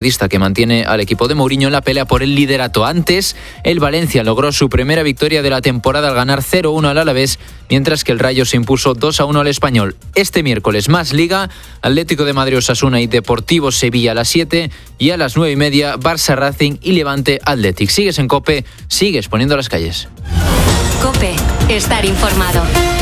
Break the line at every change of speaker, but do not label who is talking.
que mantiene al equipo de Mourinho en la pelea por el liderato. Antes, el Valencia logró su primera victoria de la temporada al ganar 0-1 al Alavés, mientras que el Rayo se impuso 2-1 al Español. Este miércoles más Liga, Atlético de Madrid Osasuna y Deportivo Sevilla a las 7 y a las 9:30 Barça Racing y Levante Athletic. Sigues en COPE, sigues poniendo las calles.
COPE, estar informado.